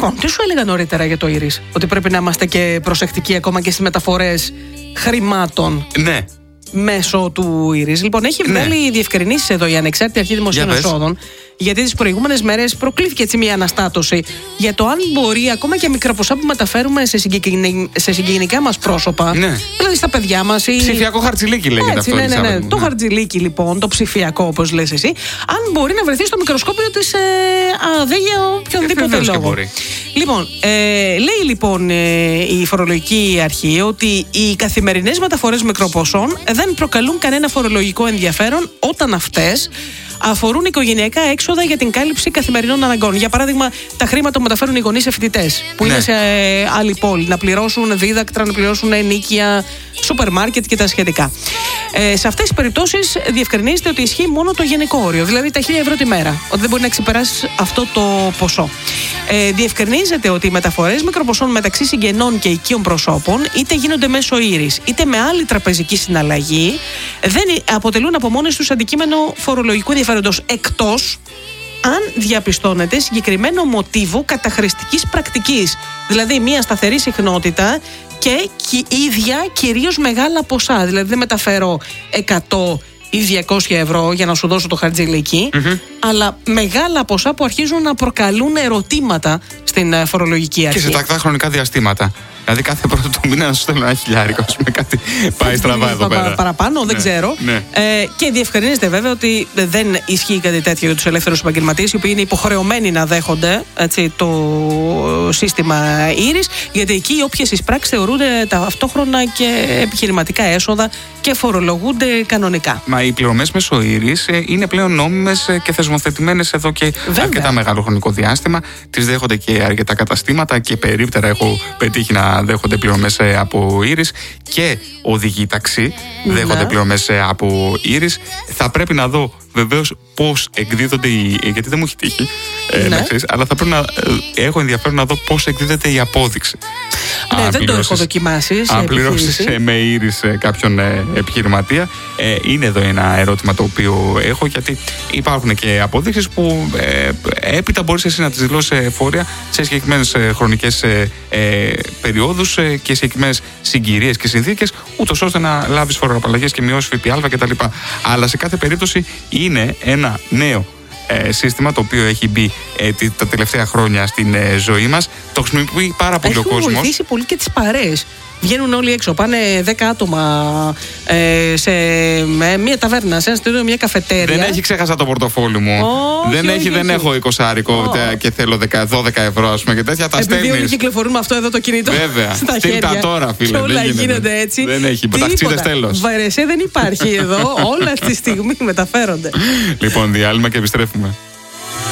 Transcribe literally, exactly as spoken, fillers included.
Λοιπόν, τι σου έλεγα νωρίτερα για το Ήρις? Ότι πρέπει να είμαστε και προσεκτικοί ακόμα και στις μεταφορές χρημάτων. Ναι. Μέσω του Ήρις. Λοιπόν, έχει βγάλει ναι. διευκρινήσεις εδώ η Ανεξάρτητη Αρχή Δημοσίων Εσόδων, γιατί τις προηγούμενες μέρες προκλήθηκε έτσι μια αναστάτωση για το αν μπορεί ακόμα και μικρά ποσά που μεταφέρουμε σε, συγκεκρι... σε συγγενικά μας πρόσωπα, ναι. δηλαδή στα παιδιά μας. Ή... Ψηφιακό χαρτζηλίκι λέγεται έτσι, αυτό. Ναι, ναι, ναι. ναι. Το χαρτζηλίκι λοιπόν, το ψηφιακό όπως λες εσύ, αν μπορεί να βρεθεί στο μικροσκόπιο της ε, ΑΔΕ για οποιονδήποτε λόγο. Λοιπόν, ε, λέει λοιπόν ε, η φορολογική αρχή ότι οι καθημερινές μεταφορές μικροποσών δεν προκαλούν κανένα φορολογικό ενδιαφέρον όταν αυτές αφορούν οικογενειακά έξοδα για την κάλυψη καθημερινών αναγκών. Για παράδειγμα, τα χρήματα που μεταφέρουν οι γονείς σε φοιτητές που ναι. είναι σε ε, άλλη πόλη, να πληρώσουν δίδακτρα, να πληρώσουν ενοίκια, σούπερ μάρκετ και τα σχετικά. Ε, σε αυτές τις περιπτώσεις διευκρινίζεται ότι ισχύει μόνο το γενικό όριο, δηλαδή τα χίλια ευρώ τη μέρα, ότι δεν μπορεί να ξεπεράσει αυτό το ποσό. Ε, διευκρινίζεται ότι οι μεταφορές μικροποσών μεταξύ συγγενών και οικείων προσώπων, είτε γίνονται μέσω Ήρις, είτε με άλλη τραπεζική συναλλαγή, δεν αποτελούν από μόνες τους αντικείμενο φορολογικού ενδιαφέροντος, εκτός αν διαπιστώνεται συγκεκριμένο μοτίβο καταχρηστικής πρακτικής. Δηλαδή μια σταθερή συχνότητα και ίδια κυρίως μεγάλα ποσά. Δηλαδή δεν μεταφέρω εκατό ή διακόσια ευρώ για να σου δώσω το χαρτζηλίκι, mm-hmm. αλλά μεγάλα ποσά που αρχίζουν να προκαλούν ερωτήματα στην φορολογική αρχή. Και σε τακτά χρονικά διαστήματα. Δηλαδή κάθε πρώτο του μήνα να σου στέλνω ένα χιλιάρικο, με κάτι πάει στραβά εδώ πέρα. Παραπάνω, δεν ναι, ξέρω. Ναι. Ε, και διευκρινίζεται βέβαια ότι δεν ισχύει κάτι τέτοιο για τους ελεύθερους επαγγελματίες, οι οποίοι είναι υποχρεωμένοι να δέχονται έτσι, το σύστημα Ήρις, γιατί εκεί όποιες εισπράξεις θεωρούνται ταυτόχρονα και επιχειρηματικά έσοδα και φορολογούνται κανονικά. Μα οι πληρωμές μέσω Ήρις είναι πλέον νόμιμες και θεσμοθετημένες εδώ και βέβαια. αρκετά μεγάλο χρονικό διάστημα. Τις δέχονται και αρκετά καταστήματα και περίπτερα έχω πετύχει να δέχονται πληρωμές από Ήρις και οδηγοί ταξί ναι. δέχονται πληρωμές από Ήρις. Θα πρέπει να δω βεβαίως πώς εκδίδονται οι. Γιατί δεν μου έχει τύχει, ε, ναι. να ξέρεις, αλλά θα πρέπει να έχω ενδιαφέρον να δω πώς εκδίδεται η απόδειξη. Ναι, αν δεν το έχω δοκιμάσει. Αν πληρώσεις με Ήρις κάποιον ε, επιχειρηματία, ε, είναι εδώ ένα ερώτημα το οποίο έχω, γιατί υπάρχουν και αποδείξεις που ε, έπειτα μπορείς εσύ να τις δηλώσεις φόρια σε συγκεκριμένες ε, χρονικές ε, ε, περιόδους ε, και συγκεκριμένες συγκυρίες και συνθήκες, ούτως ώστε να λάβεις φοροαπαλλαγές και μειώσεις ΦΠΑ κτλ. Αλλά σε κάθε περίπτωση είναι ένα νέο ε, σύστημα το οποίο έχει μπει ε, τα τελευταία χρόνια στην ε, ζωή μας. Το χρησιμοποιεί πάρα πολύ ο κόσμος. Έχει βοηθήσει πολύ και τις παρέες. Βγαίνουν όλοι έξω, πάνε δέκα άτομα ε, σε με μια ταβέρνα, σε ένα στήριο, μια καφετέρια. Δεν έχει, ξέχασα το πορτοφόλι μου. Oh, δεν όχι, έχει, όχι, δεν όχι. έχω εικοσάρικο oh. και θέλω δώδεκα ευρώ, ας πούμε, και τέτοια. Τα στέλνεις. Επειδή όλοι κυκλοφορούν με αυτό εδώ το κινητό. Βέβαια. Στα Στείλ χέρια. τα τώρα, φίλε. Και όλα δεν γίνονται έτσι. Δεν έχει. Ταξίδες τέλος. Βαρεσέ δεν υπάρχει εδώ. Όλα αυτή τη στιγμή μεταφέρονται. Λοιπόν, διάλειμμα και επιστρέφουμε.